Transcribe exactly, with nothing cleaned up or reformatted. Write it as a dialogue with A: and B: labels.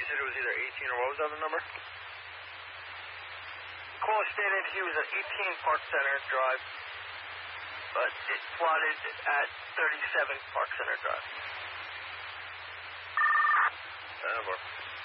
A: said it was either eighteen or what was the other number?
B: Call stated he was at eighteen Park Center Drive, but it plotted at thirty-seven Park Center Drive.
A: Ever.